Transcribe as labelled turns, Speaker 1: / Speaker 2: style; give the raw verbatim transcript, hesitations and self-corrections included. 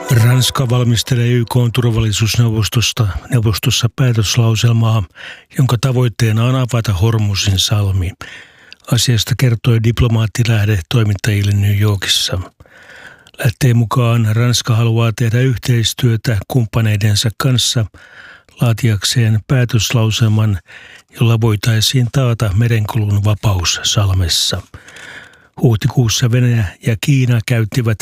Speaker 1: Ranska valmistelee Y K:n turvallisuusneuvostosta neuvostossa päätöslauselmaa, jonka tavoitteena on avata Hormuzin salmi. Asiasta kertoi diplomaattilähde toimittajille New Yorkissa. Lähteen mukaan Ranska haluaa tehdä yhteistyötä kumppaneidensa kanssa laatiakseen päätöslauselman, jolla voitaisiin taata merenkulun vapaus salmessa. Huhtikuussa Venäjä ja Kiina käyttivät